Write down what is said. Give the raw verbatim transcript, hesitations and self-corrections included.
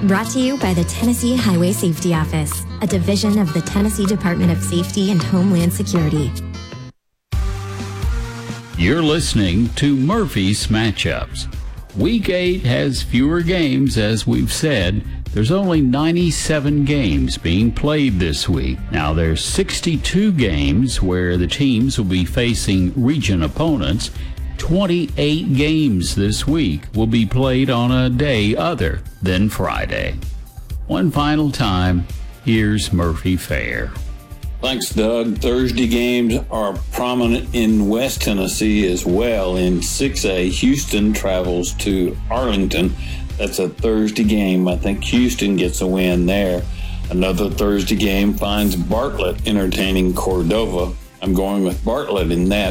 Brought to you by the Tennessee Highway Safety Office, a division of the Tennessee Department of Safety and Homeland Security. You're listening to Murphy's Matchups. Week eight has fewer games, as we've said. There's only ninety-seven games being played this week. Now, there's sixty-two games where the teams will be facing region opponents. twenty-eight games this week will be played on a day other than Friday. One final time, here's Murphy Fair. Thanks, Doug. Thursday games are prominent in West Tennessee as well. In six A, Houston travels to Arlington. That's a Thursday game. I think Houston gets a win there. Another Thursday game finds Bartlett entertaining Cordova. I'm going with Bartlett in that.